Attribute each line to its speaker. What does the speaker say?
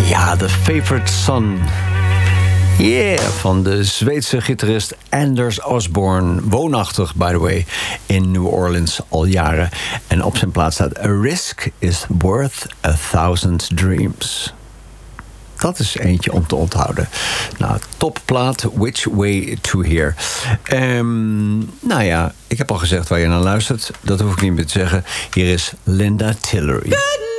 Speaker 1: Ja, The Favorite Son. Yeah, van de Zweedse gitarist Anders Osborne. Woonachtig, by the way, in New Orleans al jaren. En op zijn plaats staat A Risk is Worth 1000 Dreams. Dat is eentje om te onthouden. Nou, topplaat, Which Way to Hear. Nou ja, ik heb al gezegd waar je naar luistert. Dat hoef ik niet meer te zeggen. Hier is Linda Tillery.